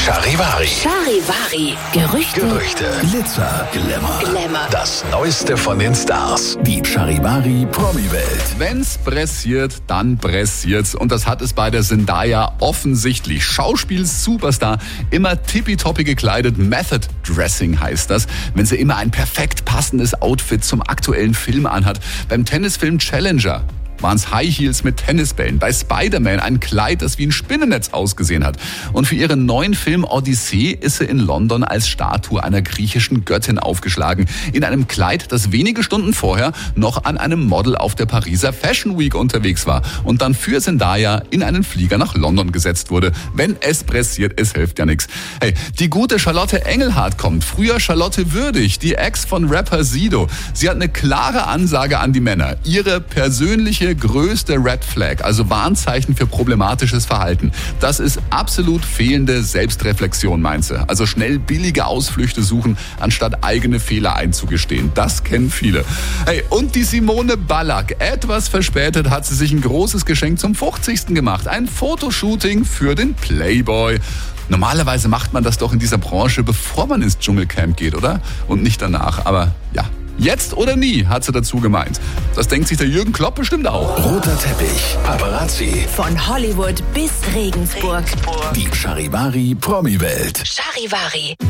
Charivari. Charivari. Gerüchte. Glitzer, Glamour. Das Neueste von den Stars. Die Charivari Promi-Welt. Wenn's pressiert, dann pressiert's. Und das hat es bei der Zendaya offensichtlich. Schauspiel-Superstar, immer tippitoppi gekleidet. Method Dressing heißt das. Wenn sie immer ein perfekt passendes Outfit zum aktuellen Film anhat. Beim Tennisfilm Challenger waren es High Heels mit Tennisbällen. Bei Spider-Man ein Kleid, das wie ein Spinnennetz ausgesehen hat. Und für ihren neuen Film Odyssee ist sie in London als Statue einer griechischen Göttin aufgeschlagen. In einem Kleid, das wenige Stunden vorher noch an einem Model auf der Pariser Fashion Week unterwegs war. Und dann für Zendaya in einen Flieger nach London gesetzt wurde. Wenn es pressiert, es hilft ja nichts. Hey, die gute Charlotte Engelhardt kommt. Früher Charlotte Würdig, die Ex von Rapper Sido. Sie hat eine klare Ansage an die Männer. Ihre persönliche größte Red Flag, also Warnzeichen für problematisches Verhalten. Das ist absolut fehlende Selbstreflexion, meint sie. Also schnell billige Ausflüchte suchen, anstatt eigene Fehler einzugestehen. Das kennen viele. Hey, und die Simone Ballack. Etwas verspätet hat sie sich ein großes Geschenk zum 50. gemacht. Ein Fotoshooting für den Playboy. Normalerweise macht man das doch in dieser Branche, bevor man ins Dschungelcamp geht, oder? Und nicht danach. Aber ja, jetzt oder nie, hat sie dazu gemeint. Das denkt sich der Jürgen Klopp bestimmt auch. Roter Teppich, Paparazzi. Von Hollywood bis Regensburg. Die Charivari Promi-Welt. Charivari.